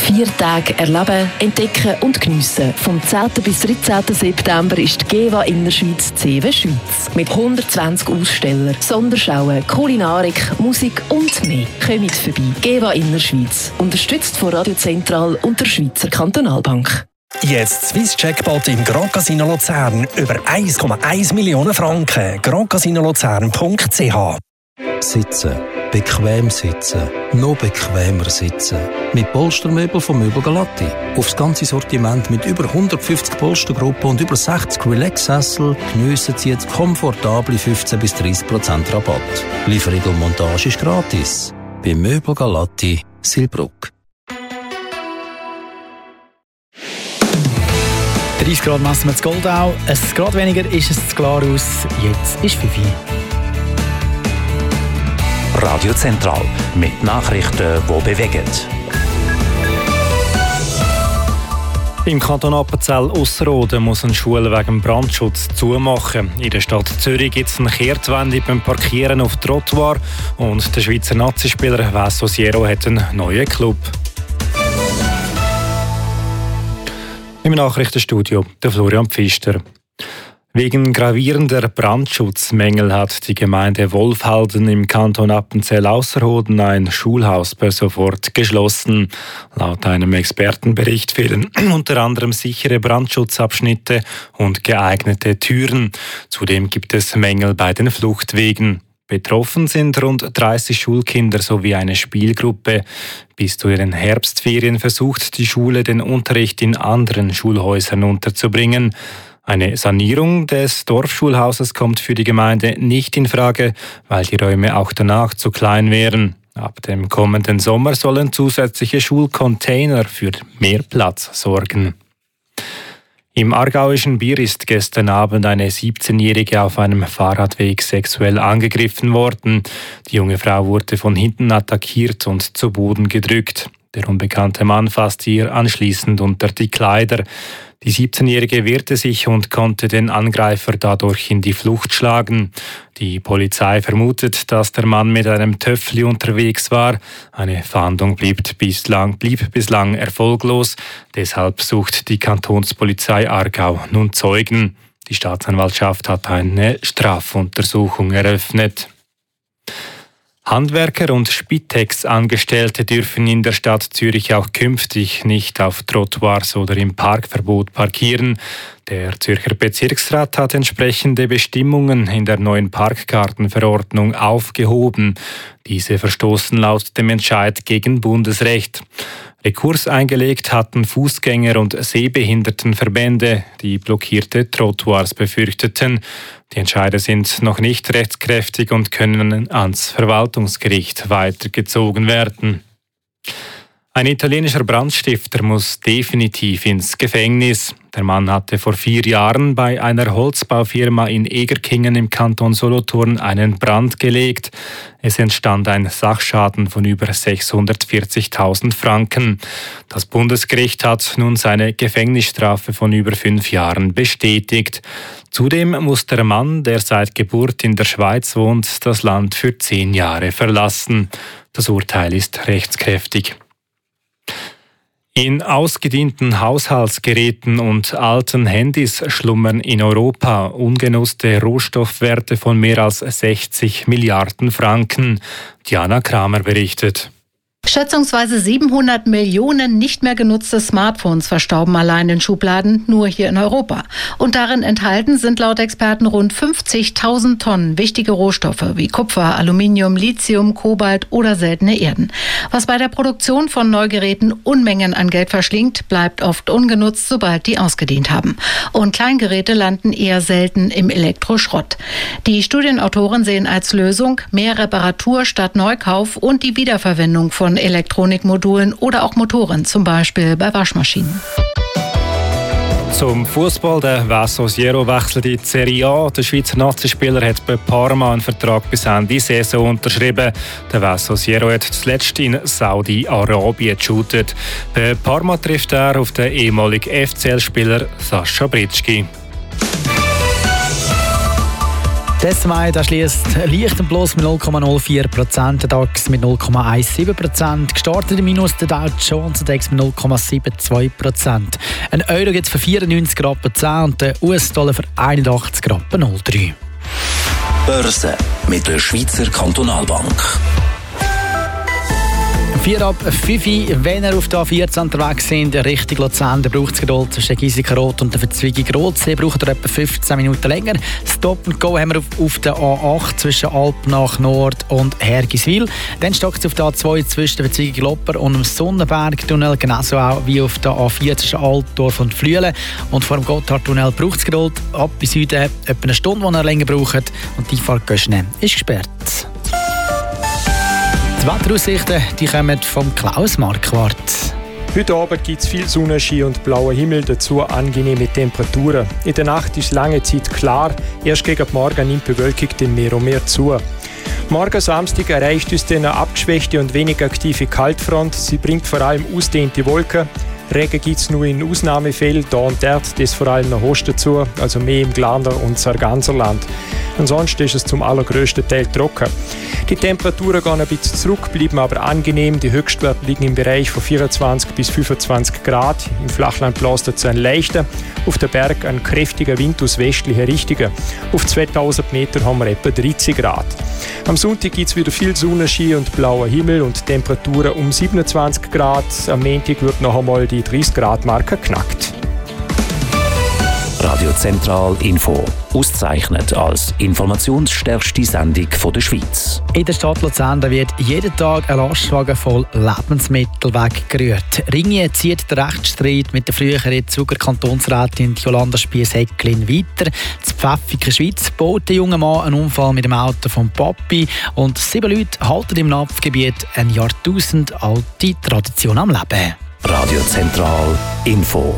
4 Tage erleben, entdecken und geniessen. Vom 10. bis 13. September ist die GEWA Innerschweiz CEWE Schweiz. Mit 120 Ausstellern, Sonderschauen, Kulinarik, Musik und mehr. Kommt vorbei. GEWA Innerschweiz. Unterstützt von Radio Zentral und der Schweizer Kantonalbank. Jetzt Swiss Jackpot im Grand Casino Luzern. Über 1,1 Millionen Franken. grandcasinoluzern.ch. Sitzen. Bequem sitzen. Noch bequemer sitzen. Mit Polstermöbel von Möbel Galatti. Aufs ganze Sortiment mit über 150 Polstergruppen und über 60 Relax-Sessel geniessen Sie jetzt komfortable 15-30% Rabatt. Lieferung und Montage ist gratis. Bei Möbel Galatti, Silbruck. 30 Grad messen wir zu Goldau. Ein Grad weniger ist es zu Glarus. Jetzt ist 5 Uhr. Radio Zentral mit Nachrichten, die bewegen. Im Kanton Appenzell-Ausserrhoden muss eine Schule wegen Brandschutz zumachen. In der Stadt Zürich gibt es eine Kehrtwende beim Parkieren auf Trottoir und der Schweizer Nazispieler Vaso Siero hat einen neuen Club. Im Nachrichtenstudio der Florian Pfister. Wegen gravierender Brandschutzmängel hat die Gemeinde Wolfhalden im Kanton Appenzell-Ausserrhoden ein Schulhaus per sofort geschlossen. Laut einem Expertenbericht fehlen unter anderem sichere Brandschutzabschnitte und geeignete Türen. Zudem gibt es Mängel bei den Fluchtwegen. Betroffen sind rund 30 Schulkinder sowie eine Spielgruppe. Bis zu ihren Herbstferien versucht die Schule, den Unterricht in anderen Schulhäusern unterzubringen. Eine Sanierung des Dorfschulhauses kommt für die Gemeinde nicht in Frage, weil die Räume auch danach zu klein wären. Ab dem kommenden Sommer sollen zusätzliche Schulcontainer für mehr Platz sorgen. Im aargauischen Bier ist gestern Abend eine 17-Jährige auf einem Fahrradweg sexuell angegriffen worden. Die junge Frau wurde von hinten attackiert und zu Boden gedrückt. Der unbekannte Mann fasste ihr anschließend unter die Kleider. Die 17-Jährige wehrte sich und konnte den Angreifer dadurch in die Flucht schlagen. Die Polizei vermutet, dass der Mann mit einem Töffli unterwegs war. Eine Fahndung blieb bislang erfolglos. Deshalb sucht die Kantonspolizei Aargau nun Zeugen. Die Staatsanwaltschaft hat eine Strafuntersuchung eröffnet. Handwerker und Spitex-Angestellte dürfen in der Stadt Zürich auch künftig nicht auf Trottoirs oder im Parkverbot parkieren. Der Zürcher Bezirksrat hat entsprechende Bestimmungen in der neuen Parkkartenverordnung aufgehoben. Diese verstoßen laut dem Entscheid gegen Bundesrecht. Rekurs eingelegt hatten Fußgänger- und Sehbehindertenverbände, die blockierte Trottoirs befürchteten. Die Entscheide sind noch nicht rechtskräftig und können ans Verwaltungsgericht weitergezogen werden. Ein italienischer Brandstifter muss definitiv ins Gefängnis. Der Mann hatte vor 4 Jahren bei einer Holzbaufirma in Egerkingen im Kanton Solothurn einen Brand gelegt. Es entstand ein Sachschaden von über 640.000 Franken. Das Bundesgericht hat nun seine Gefängnisstrafe von über 5 Jahren bestätigt. Zudem muss der Mann, der seit Geburt in der Schweiz wohnt, das Land für 10 Jahre verlassen. Das Urteil ist rechtskräftig. In ausgedienten Haushaltsgeräten und alten Handys schlummern in Europa ungenutzte Rohstoffwerte von mehr als 60 Milliarden Franken. Diana Kramer berichtet. Schätzungsweise 700 Millionen nicht mehr genutzte Smartphones verstauben allein in Schubladen, nur hier in Europa. Und darin enthalten sind laut Experten rund 50.000 Tonnen wichtige Rohstoffe wie Kupfer, Aluminium, Lithium, Kobalt oder seltene Erden. Was bei der Produktion von Neugeräten Unmengen an Geld verschlingt, bleibt oft ungenutzt, sobald die ausgedient haben. Und Kleingeräte landen eher selten im Elektroschrott. Die Studienautoren sehen als Lösung mehr Reparatur statt Neukauf und die Wiederverwendung von Elektronikmodulen oder auch Motoren, zum Beispiel bei Waschmaschinen. Zum Fußball. Der Vaso Siero wechselt in die Serie A. Der Schweizer Nazispieler hat bei Parma einen Vertrag bis Ende Saison unterschrieben. Der Vaso Siero hat zuletzt in Saudi-Arabien geshootet. Bei Parma trifft er auf den ehemaligen FCL-Spieler Sascha Britschki. Der S2 schließt leicht im Plus mit 0,04%, der DAX mit 0,17%, gestartet im Minus der Dow Jones Index mit 0,72%. Ein Euro gibt es für 94 Rappen 10 und der US-Dollar für 81 Rappen 03. Börse mit der Schweizer Kantonalbank. 4 ab 5, wenn ihr auf der A14 unterwegs sind, Richtung Luzern, dann braucht es Geduld zwischen Giesecke Rot und der Verzweigung Rotsee, braucht ihr etwa 15 Minuten länger. Stop and Go haben wir auf der A8 zwischen Alpnach Nord und Hergiswil. Dann stockt es auf der A2 zwischen der Verzweigung Lopper und dem Sonnenberg-Tunnel, genauso auch wie auf der A4 zwischen Altdorf und Flüelen. Und vor dem Gotthardtunnel braucht es Geduld, ab bis Süden etwa eine Stunde, die ihr länger braucht, und die Fahrt ist gesperrt. Die Wetteraussichten kommen vom Klaus Marquardt. Heute Abend gibt es viel Sonnenschein und blauer Himmel, dazu angenehme Temperaturen. In der Nacht ist lange Zeit klar, erst gegen Morgen nimmt die Bewölkung dann mehr und mehr zu. Morgen Samstag erreicht uns eine abgeschwächte und wenig aktive Kaltfront. Sie bringt vor allem ausdehnte Wolken. Regen gibt es nur in Ausnahmefällen, da und dort, das vor allem nach Osten zu, also mehr im Glarner und Sarganserland. Ansonsten ist es zum allergrößten Teil trocken. Die Temperaturen gehen ein bisschen zurück, bleiben aber angenehm. Die Höchstwerte liegen im Bereich von 24 bis 25 Grad. Im Flachland bläst es ein leichter, auf den Berg ein kräftiger Wind aus westlicher Richtung. Auf 2000 Meter haben wir etwa 30 Grad. Am Sonntag gibt es wieder viel Sonnenschein und blauer Himmel und Temperaturen um 27 Grad. Am Montag wird noch einmal die 30 Grad Marke knackt. Radio Zentral Info, ausgezeichnet als informationsstärkste Sendung der Schweiz. In der Stadt Luzern wird jeden Tag ein Lastwagen voll Lebensmittel weggerührt. Ringe zieht der Rechtsstreit mit der früheren Zuger Kantonsrätin Jolanda Spiess-Häcklin weiter. In Pfäffiken, Schweiz, baut der junge Mann einen Unfall mit dem Auto vom Papi und 7 Leute halten im Napfgebiet eine jahrtausendalte Tradition am Leben. Radio Zentral Info.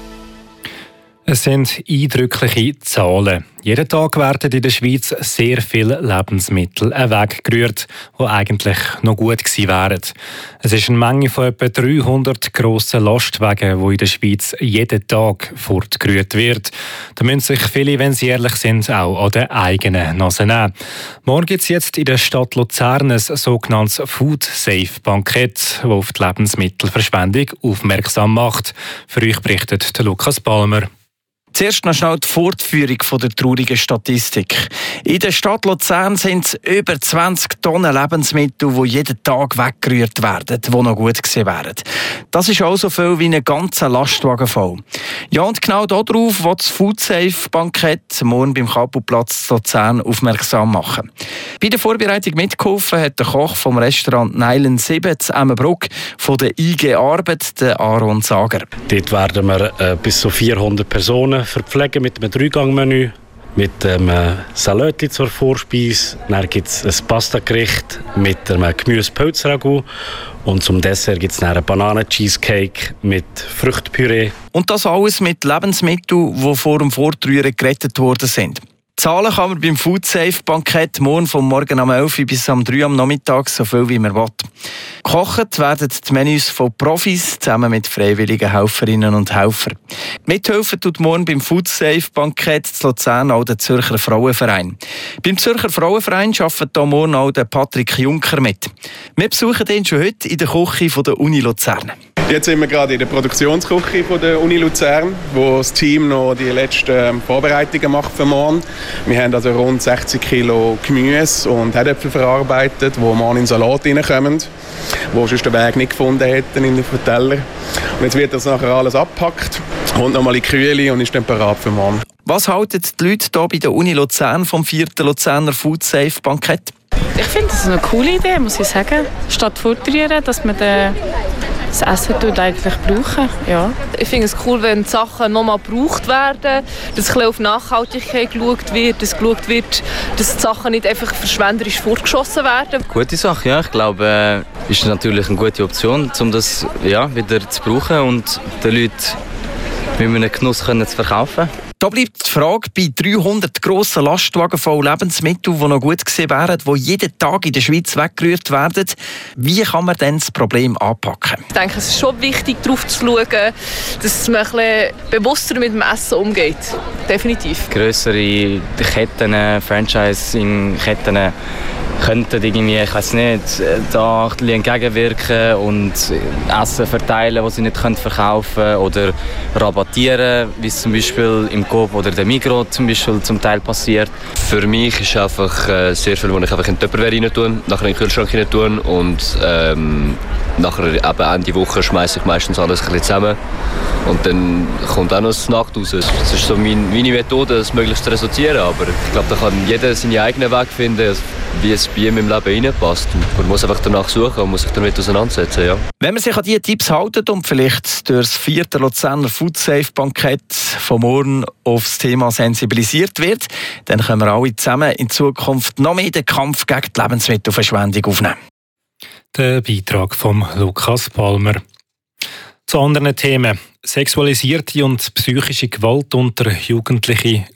Es sind eindrückliche Zahlen. Jeden Tag werden in der Schweiz sehr viele Lebensmittel weggerührt, die eigentlich noch gut gewesen wären. Es ist eine Menge von etwa 300 grossen Lastwagen, die in der Schweiz jeden Tag fortgerührt wird. Da müssen sich viele, wenn sie ehrlich sind, auch an der eigenen Nase nehmen. Morgen gibt es jetzt in der Stadt Luzern ein sogenanntes Food-Safe-Bankett, das auf die Lebensmittelverschwendung aufmerksam macht. Für euch berichtet der Lukas Palmer. Zuerst noch schnell die Fortführung der traurigen Statistik. In der Stadt Luzern sind es über 20 Tonnen Lebensmittel, die jeden Tag weggerührt werden, die noch gut gewesen wären. Das ist auch so viel wie ein ganzer Lastwagen voll. Ja, und genau darauf will das Food-Safe-Bankett morgen beim Kapuplatz Luzern aufmerksam machen. Bei der Vorbereitung mitgeholfen hat der Koch vom Restaurant Neilen 7 zu Emmenbruck von der IG Arbeit, der Aaron Sager. Dort werden wir bis zu 400 Personen verpflegen mit einem 3-Gang-Menü, mit einem Salat zur Vorspeise. Dann gibt es ein Pastagericht mit einem Gemüse-Pilzragout. Und zum Dessert gibt es einen Bananen-Cheesecake mit Früchtepüree. Und das alles mit Lebensmitteln, die vor dem Fortrühren gerettet worden sind. Zahlen kann man beim Food-Safe-Bankett morgen vom Morgen um 11 Uhr bis um 3 Uhr am Nachmittag, so viel wie man will. Gekocht werden die Menüs von Profis zusammen mit freiwilligen Helferinnen und Helfern. Mithelfen tut morgen beim Food-Safe-Bankett zu Luzern auch der Zürcher Frauenverein. Beim Zürcher Frauenverein arbeitet hier morgen auch der Patrick Juncker mit. Wir besuchen ihn schon heute in der Küche der Uni Luzern. Jetzt sind wir gerade in der Produktionsküche der Uni Luzern, wo das Team noch die letzten Vorbereitungen macht für morgen. Wir haben also rund 60 Kilo Gemüse und Herdöpfel verarbeitet, die morgen in den Salat reinkommen, die sonst den Weg nicht gefunden hätten in den Teller. Und jetzt wird das nachher alles abgepackt, kommt nochmal in die Kühle und ist dann bereit für morgen. Was halten die Leute hier bei der Uni Luzern vom 4. Luzerner Food Safe Bankett? Ich finde das eine coole Idee, muss ich sagen. Statt fortrühren, dass man das Essen eigentlich brauchen. Ja. Ich finde es cool, wenn die Sachen nochmal gebraucht werden, dass ein auf Nachhaltigkeit geschaut wird, dass geschaut wird, dass die Sachen nicht einfach verschwenderisch fortgeschossen werden. Gute Sache, ja. Ich glaube, ist natürlich eine gute Option, um das wieder zu brauchen und den Leuten mit einem Genuss zu verkaufen. Da bleibt die Frage bei 300 grossen Lastwagen voll Lebensmittel, die noch gut gesehen wären, die jeden Tag in der Schweiz weggerührt werden. Wie kann man denn das Problem anpacken? Ich denke, es ist schon wichtig, darauf zu schauen, dass man ein bisschen bewusster mit dem Essen umgeht. Definitiv. Grössere Ketten, Franchising-Ketten könnten irgendwie, ich weiss nicht, da entgegenwirken und Essen verteilen, das sie nicht verkaufen können, oder rabattieren, wie es zum Beispiel im Coop oder der Migros zum Beispiel zum Teil passiert. Für mich ist einfach sehr viel, was ich einfach in die Tupperware rein tue, nachher in den Kühlschrank rein tue und nachher eben Ende Woche schmeiße ich meistens alles ein bisschen zusammen und dann kommt auch noch das Nacht raus. Das ist so meine Methode, das möglichst zu resultieren, aber ich glaube, da kann jeder seinen eigenen Weg finden, wie es bei ihm im Leben reinpasst. Man muss einfach danach suchen und muss sich damit auseinandersetzen. Ja. Wenn man sich an diese Tipps hält und vielleicht durch das 4. Luzerner Foodsafe-Bankett von morgen aufs Thema sensibilisiert wird, dann können wir alle zusammen in Zukunft noch mehr den Kampf gegen die Lebensmittelverschwendung aufnehmen. Der Beitrag von Lukas Palmer. Zu anderen Themen. Sexualisierte und psychische Gewalt unter Jugendlichen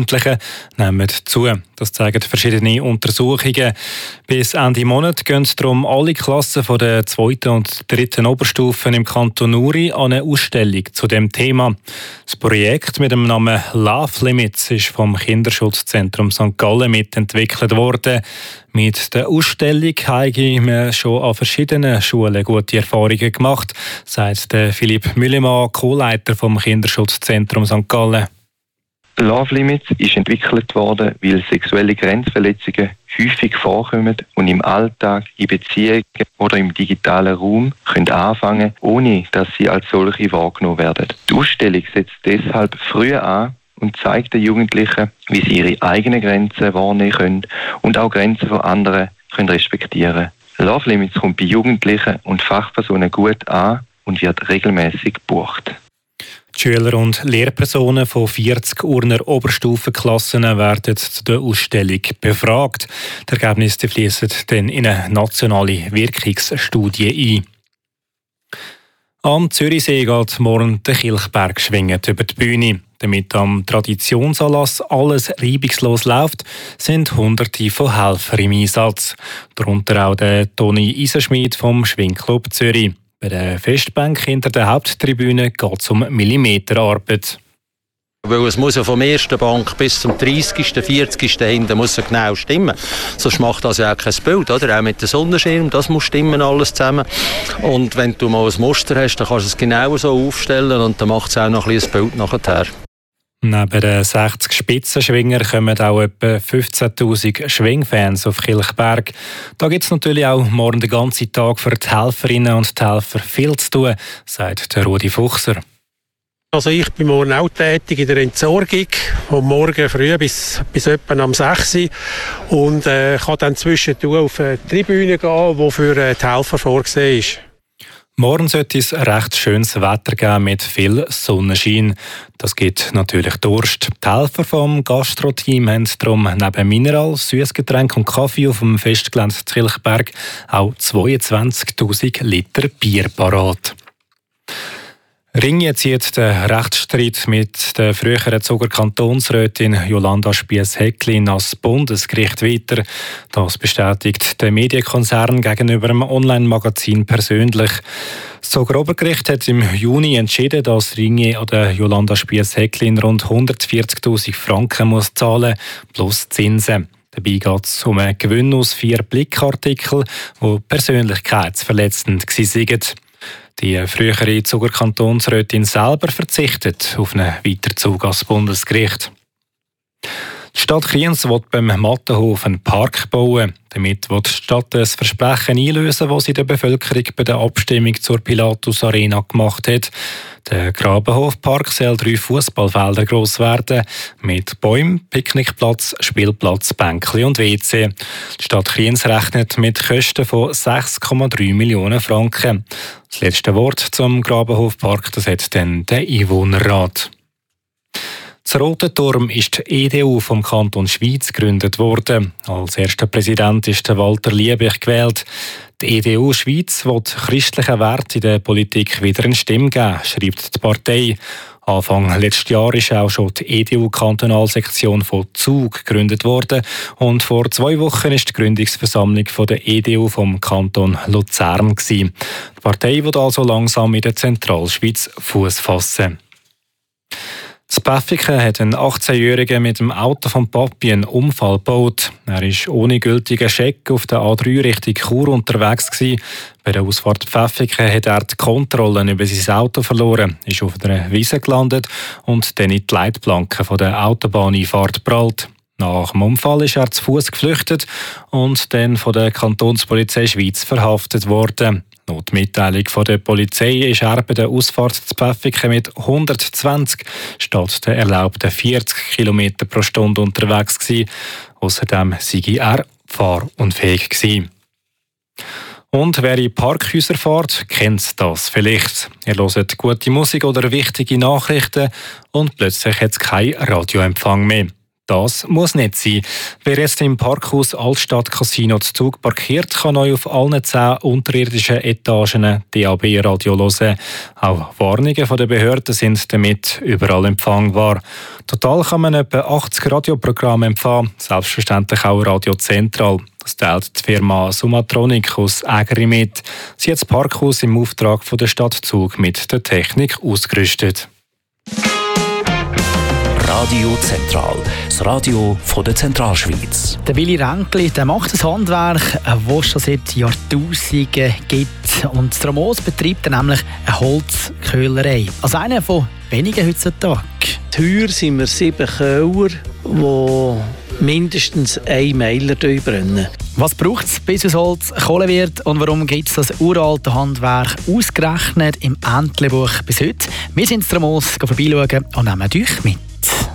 nehmen zu. Das zeigen verschiedene Untersuchungen. Bis Ende Monat gehen darum alle Klassen von der 2. und 3. Oberstufen im Kanton Uri an eine Ausstellung zu dem Thema. Das Projekt mit dem Namen Love Limits ist vom Kinderschutzzentrum St. Gallen mitentwickelt worden. Mit der Ausstellung haben wir schon an verschiedenen Schulen gute Erfahrungen gemacht, sagt der Philipp Müllemann, Co-Leiter vom Kinderschutzzentrum St. Gallen. Love Limits ist entwickelt worden, weil sexuelle Grenzverletzungen häufig vorkommen und im Alltag, in Beziehungen oder im digitalen Raum können anfangen, ohne dass sie als solche wahrgenommen werden. Die Ausstellung setzt deshalb früh an und zeigt den Jugendlichen, wie sie ihre eigenen Grenzen wahrnehmen können und auch Grenzen von anderen können respektieren. Love Limits kommt bei Jugendlichen und Fachpersonen gut an und wird regelmäßig gebucht. Die Schüler und Lehrpersonen von 40 Urner Oberstufenklassen werden zu der Ausstellung befragt. Die Ergebnisse fließen dann in eine nationale Wirkungsstudie ein. Am Zürichsee geht morgen der Kilchberg schwingend über die Bühne. Damit am Traditionsanlass alles reibungslos läuft, sind Hunderte von Helfern im Einsatz. Darunter auch der Toni Eisenschmied vom Schwingclub Zürich. Bei der Festbank hinter der Haupttribüne geht es um Millimeterarbeit. Weil es muss ja vom ersten Bank bis zum 30., 40. hinten muss ja genau stimmen. Sonst macht das ja auch kein Bild, oder? Auch mit dem Sonnenschirm, das muss stimmen, alles zusammen. Und wenn du mal ein Muster hast, dann kannst du es genau so aufstellen und dann macht es auch noch ein bisschen Bild nachher. Neben den 60 Spitzenschwinger kommen auch etwa 15'000 Schwingfans auf Kilchberg. Da gibt es natürlich auch morgen den ganzen Tag für die Helferinnen und die Helfer viel zu tun, sagt der Rudi Fuchser. Also ich bin morgen auch tätig in der Entsorgung, vom Morgen früh bis etwa am 6 Uhr und kann dann zwischendurch auf die Tribüne gehen, die für die Helfer vorgesehen ist. Morgen sollte es recht schönes Wetter geben mit viel Sonnenschein. Das gibt natürlich Durst. Die Helfer vom Gastro-Team haben darum neben Mineral, Süßgetränk und Kaffee auf dem Festgelände Kilchberg auch 22'000 Liter Bier parat. Ringe zieht der Rechtsstreit mit der früheren Zuger Kantonsrätin Jolanda Spiess-Häcklin ans Bundesgericht weiter. Das bestätigt der Medienkonzern gegenüber dem Online-Magazin persönlich. Das Zuger Obergericht hat im Juni entschieden, dass Ringe an der Jolanda Spiess-Häcklin rund 140'000 Franken muss zahlen plus Zinsen. Dabei geht es um einen Gewinn aus 4 Blickartikeln, die persönlichkeitsverletzend waren. Die frühere Zuger Kantonsrätin selber verzichtet auf einen Weiterzug ans Bundesgericht. Die Stadt Kriens will beim Mattenhof einen Park bauen. Damit will die Stadt das Versprechen einlösen, das sie der Bevölkerung bei der Abstimmung zur Pilatus Arena gemacht hat. Der Grabenhofpark soll 3 Fußballfelder gross werden, mit Bäumen, Picknickplatz, Spielplatz, Bänkli und WC. Die Stadt Kriens rechnet mit Kosten von 6,3 Millionen Franken. Das letzte Wort zum Grabenhofpark, das hat dann der Einwohnerrat. Das Rote Turm ist die EDU vom Kanton Schwyz gegründet worden. Als erster Präsident ist Walter Liebig gewählt. Die EDU Schwyz will christlichen Wert in der Politik wieder eine Stimme geben, schreibt die Partei. Anfang letzten Jahr ist auch schon die EDU-Kantonalsektion von Zug gegründet worden und vor 2 Wochen ist die Gründungsversammlung von der EDU vom Kanton Luzern gewesen. Die Partei wird also langsam in der Zentralschweiz Fuß fassen. In Pfäffiken hat ein 18-Jähriger mit dem Auto vom Papi einen Unfall gebaut. Er war ohne gültigen Scheck auf der A3 Richtung Chur unterwegs gewesen. Bei der Ausfahrt Pfäffiken hat er die Kontrollen über sein Auto verloren, ist auf einer Wiese gelandet und dann in die Leitplanke von der Autobahneinfahrt geprallt. Nach dem Unfall ist er zu Fuß geflüchtet und dann von der Kantonspolizei Schweiz verhaftet worden. Laut die Mitteilung von der Polizei ist er bei der Ausfahrt zu Pfäffiken mit 120 statt der erlaubten 40 km pro Stunde unterwegs gewesen. Außerdem sei er fahrunfähig gewesen. Und wer in Parkhäuser fährt, kennt das vielleicht. Ihr hört gute Musik oder wichtige Nachrichten und plötzlich hat es keinen Radioempfang mehr. Das muss nicht sein. Wer jetzt im Parkhaus Altstadt Casino zu Zug parkiert, kann euch auf allen 10 unterirdischen Etagen DAB-Radio hören. Auch Warnungen von der Behörden sind damit überall empfangbar. Total kann man etwa 80 Radioprogramme empfangen, selbstverständlich auch Radio Zentral. Das teilt die Firma Sumatronic aus Ägeri mit. Sie hat das Parkhaus im Auftrag von der Stadt Zug mit der Technik ausgerüstet. Radio Zentral, das Radio von der Zentralschweiz. Der Willi Ränkli, der macht ein Handwerk, das es schon seit Jahrtausenden gibt. Und Stromos betreibt nämlich eine Holzköhlerei. Also einer von wenigen heutzutage. Teuer sind wir 7 Köhler, die mindestens 1 Meiler brennen. Was braucht es, bis aus Holz Kohle wird und warum gibt es das uralte Handwerk ausgerechnet im Entlebuch bis heute? Wir sind in Stromos vorbeischauen und nehmen euch mit.